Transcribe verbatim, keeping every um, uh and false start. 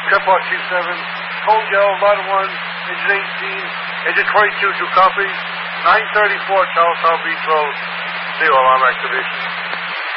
Tripod Chief seven, Code Yellow, Lot one, Engine eighteen, Engine twenty-two to copy, nine thirty-four Charles Town Beach Road, zero alarm activation.